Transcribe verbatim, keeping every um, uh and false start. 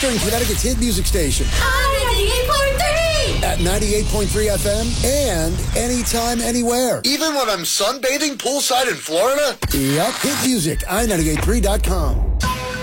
Eastern Connecticut's hit music station. ninety-eight point three! At ninety-eight point three F M and anytime, anywhere. Even when I'm sunbathing poolside in Florida? Yep, hit music, I ninety-eight point three dot com.